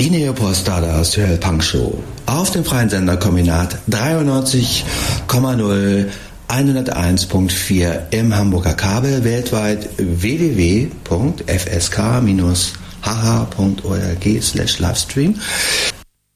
Die Neopostada Surreal Punk Show auf dem freien Sender Kombinat 93,0 101.4 im Hamburger Kabel, weltweit www.fsk-hh.org/Livestream.